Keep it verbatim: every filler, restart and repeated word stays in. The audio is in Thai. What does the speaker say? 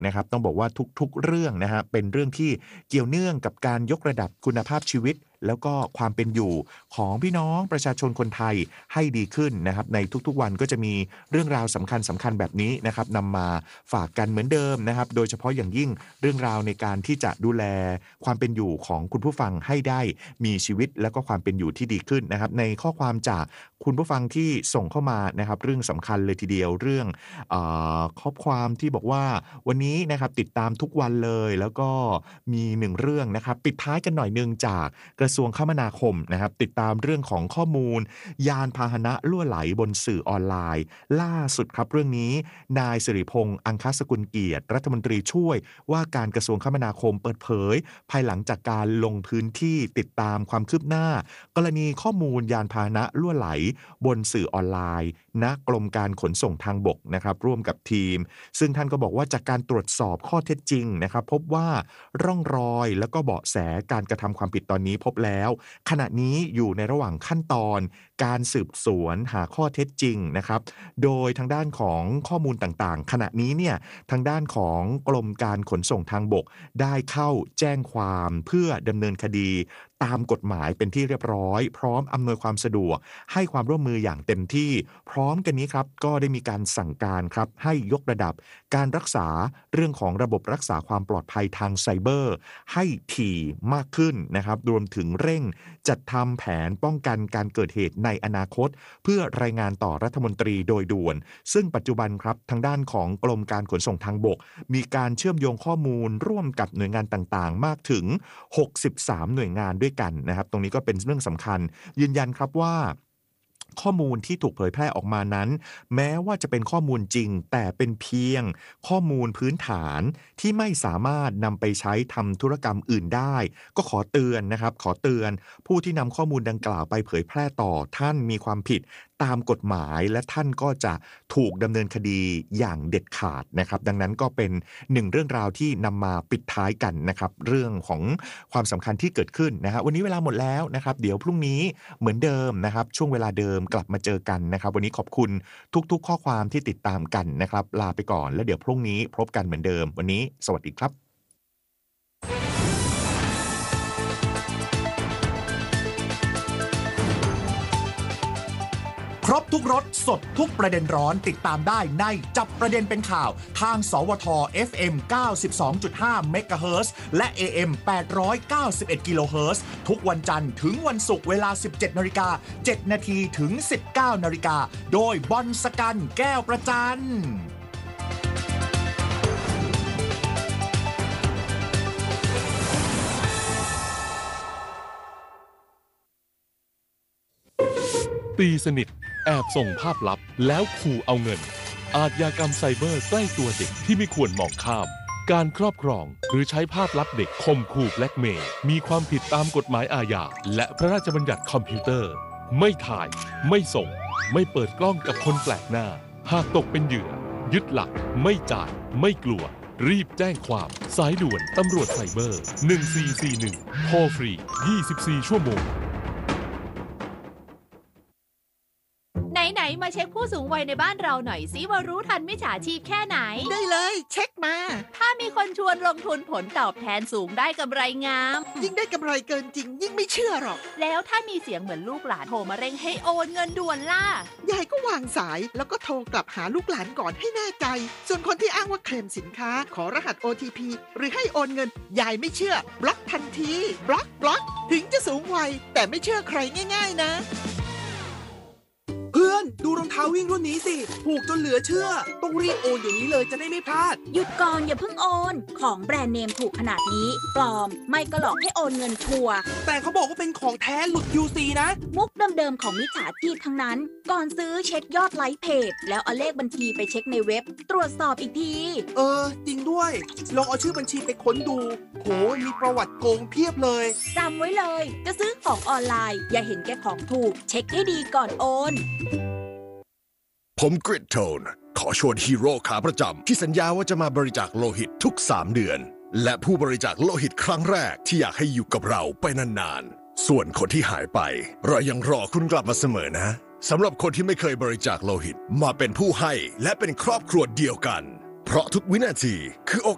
นะครับต้องบอกว่าทุกๆเรื่องนะฮะเป็นเรื่องที่เกี่ยวเนื่องกับการยกระดับคุณภาพชีวิตแล้วก็ความเป็นอยู่ของพี่น้องประชาชนคนไทยให้ดีขึ้นนะครับในทุกๆวันก็จะมีเรื่องราวสำคัญสำคัญแบบนี้นะครับนำมาฝากกันเหมือนเดิมนะครับโดยเฉพาะอย่างยิ่งเรื่องราวในการที่จะดูแลความเป็นอยู่ของคุณผู้ฟังให้ได้มีชีวิตแล้วก็ความเป็นอยู่ที่ดีขึ้นนะครับในข้อความจากคุณผู้ฟังที่ส่งเข้ามานะครับเรื่องสำคัญเลยทีเดียวเรื่องเอ่อข้อความที่บอกว่าวันนี้นะครับติดตามทุกวันเลยแล้วก็มีหนึ่งเรื่องนะครับปิดท้ายกันหน่อยนึงจากกระทรวงคมนาคมนะครับติดตามเรื่องของข้อมูลยานพาหนะรั่วไหลบนสื่อออนไลน์ล่าสุดครับเรื่องนี้นายสิริพงษ์อังคสกุลเกียรติรัฐมนตรีช่วยว่าการกระทรวงคมนาคมเปิดเผยภายหลังจากการลงพื้นที่ติดตามความคืบหน้ากรณีข้อมูลยานพาหนะรั่วไหลบนสื่อออนไลน์ณกรมการขนส่งทางบกนะครับร่วมกับทีมซึ่งท่านก็บอกว่าจากการตรวจสอบข้อเท็จจริงนะครับพบว่าร่องรอยแล้วก็เบาะแสการกระทำความผิดตอนนี้พบแล้วขณะนี้อยู่ในระหว่างขั้นตอนการสืบสวนหาข้อเท็จจริงนะครับโดยทางด้านของข้อมูลต่างๆขณะนี้เนี่ยทางด้านของกรมการขนส่งทางบกได้เข้าแจ้งความเพื่อดำเนินคดีตามกฎหมายเป็นที่เรียบร้อยพร้อมอำนวยความสะดวกให้ความร่วมมืออย่างเต็มที่พร้อมกันนี้ครับก็ได้มีการสั่งการครับให้ยกระดับการรักษาเรื่องของระบบรักษาความปลอดภัยทางไซเบอร์ให้ถี่มากขึ้นนะครับรวมถึงเร่งจัดทำแผนป้องกันการเกิดเหตุในอนาคตเพื่อรายงานต่อรัฐมนตรีโดยด่วนซึ่งปัจจุบันครับทางด้านของกรมการขนส่งทางบกมีการเชื่อมโยงข้อมูลร่วมกับหน่วยงานต่างๆมากถึงหกสิบสามหน่วยงานด้วยกันนะครับตรงนี้ก็เป็นเรื่องสำคัญยืนยันครับว่าข้อมูลที่ถูกเผยแพร่ออกมานั้นแม้ว่าจะเป็นข้อมูลจริงแต่เป็นเพียงข้อมูลพื้นฐานที่ไม่สามารถนำไปใช้ทำธุรกรรมอื่นได้ก็ขอเตือนนะครับขอเตือนผู้ที่นำข้อมูลดังกล่าวไปเผยแพร่ต่อท่านมีความผิดตามกฎหมายและท่านก็จะถูกดำเนินคดีอย่างเด็ดขาดนะครับดังนั้นก็เป็นหนึ่งเรื่องราวที่นำมาปิดท้ายกันนะครับเรื่องของความสำคัญที่เกิดขึ้นนะฮะวันนี้เวลาหมดแล้วนะครับเดี๋ยวพรุ่งนี้เหมือนเดิมนะครับช่วงเวลาเดิมกลับมาเจอกันนะครับวันนี้ขอบคุณทุกๆข้อความที่ติดตามกันนะครับลาไปก่อนแล้วเดี๋ยวพรุ่งนี้พบกันเหมือนเดิมวันนี้สวัสดีครับครบทุกรสสดทุกประเด็นร้อนติดตามได้ในจับประเด็นเป็นข่าวทางสวท เอฟ เอ็ม เก้าสิบสองจุดห้า เมกะเฮิรตซ์และ เอ เอ็ม แปดร้อยเก้าสิบเอ็ด กิโลเฮิรตซ์ทุกวันจันทร์ถึงวันศุกร์เวลา สิบเจ็ดนาฬิกาเจ็ดนาทีถึง สิบเก้านาฬิกาโดยบอลสกันแก้วประจันตีสนิทแอบส่งภาพลับแล้วขู่เอาเงินอาชญากรรมไซเบอร์ใกล้ตัวเด็กที่ไม่ควรมองข้ามการครอบครองหรือใช้ภาพลับเด็กข่มขู่แบล็กเมย์มีความผิดตามกฎหมายอาญาและพระราชบัญญัติคอมพิวเตอร์ไม่ถ่ายไม่ส่งไม่เปิดกล้องกับคนแปลกหน้าหากตกเป็นเหยื่อยึดหลักไม่จ่ายไม่กลัวรีบแจ้งความสายด่วนตำรวจไซเบอร์หนึ่งสี่สี่หนึ่งโทรฟรียี่สิบสี่ชั่วโมงไหนๆมาเช็คผู้สูงวัยในบ้านเราหน่อยสิว่ารู้ทันมิจฉาชีพแค่ไหนได้เลยเช็คมาถ้ามีคนชวนลงทุนผลตอบแทนสูงได้กำไรงามยิ่งได้กำไรเกินจริงยิ่งไม่เชื่อหรอกแล้วถ้ามีเสียงเหมือนลูกหลานโทรมาเร่งให้โอนเงินด่วนล่ะยายก็วางสายแล้วก็โทรกลับหาลูกหลานก่อนให้แน่ใจส่วนคนที่อ้างว่าเคลมสินค้าขอรหัส โอ ที พี หรือให้โอนเงินยายไม่เชื่อบล็อกทันทีบล็อกบล็อกถึงจะสูงวัยแต่ไม่เชื่อใครง่ายๆนะเพื่อนดูรองเท้าวิ่งรุ่นนี้สิถูกจนเหลือเชื่อต้องรีบโอนอย่างนี้เลยจะได้ไม่พลาดหยุดก่อนอย่าเพิ่งโอนของแบรนด์เนมถูกขนาดนี้ปลอมไม่ก็หลอกให้โอนเงินชัวร์แต่เขาบอกว่าเป็นของแท้หลุด ยู ซี นะมุกเดิมๆของมิจฉาชีพทั้งนั้นก่อนซื้อเช็คยอดไลค์เพจแล้วเอาเลขบัญชีไปเช็คในเว็บตรวจสอบอีกทีเออจริงด้วยลองเอาชื่อบัญชีไปค้นดูโหมีประวัติโกงเพียบเลยจำไว้เลยจะซื้อของออนไลน์อย่าเห็นแก่ของถูกเช็คให้ดีก่อนโอนผมกริดโทนขอชวนฮีโร่ขาประจำที่สัญญาว่าจะมาบริจาคโลหิตทุกสามเดือนและผู้บริจาคโลหิตครั้งแรกที่อยากให้อยู่กับเราไปนานๆส่วนคนที่หายไปเรายังรอคุณกลับมาเสมอนะสำหรับคนที่ไม่เคยบริจาคโลหิตมาเป็นผู้ให้และเป็นครอบครัวเดียวกันเพราะทุกวินาทีคือโอ